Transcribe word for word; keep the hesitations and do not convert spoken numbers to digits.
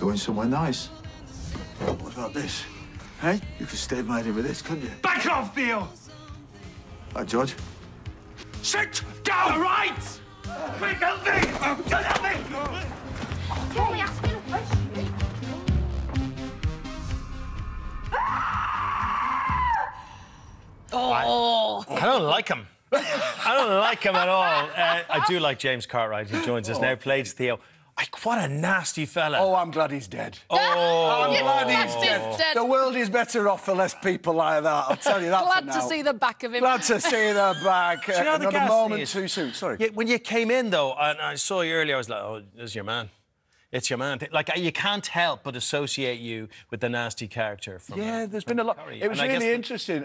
going somewhere nice. What about this? Hey, you could stave my head with this, couldn't you? Back off, Theo! Hi, George. Sit down! All right! Quick, help me! Help me! Can we ask you a question? Oh! I don't like him. I don't like him at all. Uh, I do like James Cartwright, who joins us now, plays Theo. Like, what a nasty fella. Oh, I'm glad he's dead. Oh, I'm glad he's He's dead. dead. The world is better off for less people like that. I'll tell you that for Glad now. to see the back of him. Glad to see the back. Do you know Uh, the not a gas moment is? too soon. Sorry. Yeah, when you came in, though, and I saw you earlier, I was like, oh, this is your man. It's your man. Like, you can't help but associate you with the nasty character from... Yeah, uh, there's from been a lot. Corrie. It was And I guess really the- interesting.